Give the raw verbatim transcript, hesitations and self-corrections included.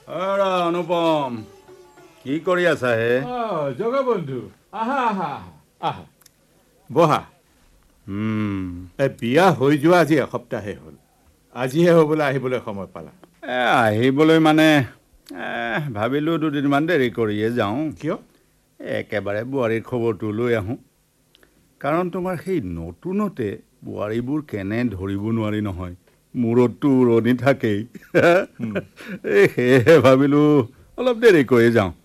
আৰা অনুপম কি কৰি আছা হে? জগবন্ধু আহা আহা আহা বহা। উম এ বিয়া হৈ যোৱা আজি এসপ্তাহে হ'ল, আজিহে হ'বলৈ আহিবলৈ সময় পালা। এ আহিবলৈ মানে এ ভাবিলোঁ দুদিনমান দেৰি কৰিয়ে যাওঁ। কিয়? একেবাৰে বোৱাৰীৰ খবৰটো লৈ আহোঁ। কাৰণ তোমাৰ সেই নতুনতে বোৱাৰীবোৰ কেনে ধৰিব নোৱাৰি নহয়, মূৰতটো উৰণি থাকেই। এই সেয়েহে ভাবিলোঁ অলপ দেৰি কৰি যাওঁ।